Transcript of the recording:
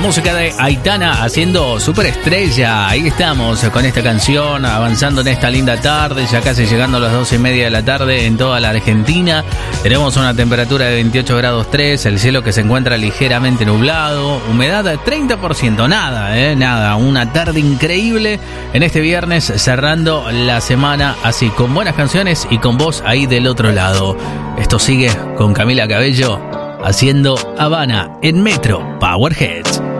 música de Aitana haciendo Superestrella. Ahí estamos con esta canción, avanzando en esta linda tarde, ya casi llegando a las 12:30 de la tarde en toda la Argentina. Tenemos una temperatura de 28 grados 3, el cielo que se encuentra ligeramente nublado, humedad de 30%, nada, una tarde increíble en este viernes, cerrando la semana así, con buenas canciones y con vos ahí del otro lado. Esto sigue con Camila Cabello haciendo Habana en Metro Power Hits.